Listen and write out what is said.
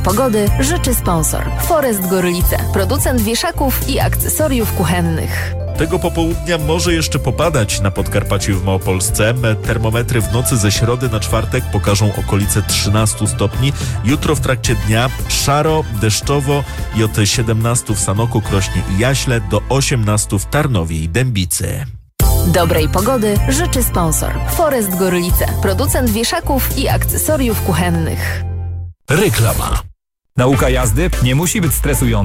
pogody życzy sponsor Forest Gorlice, producent wieszaków i akcesoriów kuchennych. Tego popołudnia może jeszcze popadać na Podkarpaciu i w Małopolsce. Termometry w nocy ze środy na czwartek pokażą okolice 13 stopni. Jutro w trakcie dnia szaro, deszczowo i od 17 w Sanoku, Krośnie i Jaśle do 18 w Tarnowie i Dębicy. Dobrej pogody życzy sponsor Forest Gorlice, producent wieszaków i akcesoriów kuchennych. Reklama. Nauka jazdy nie musi być stresująca.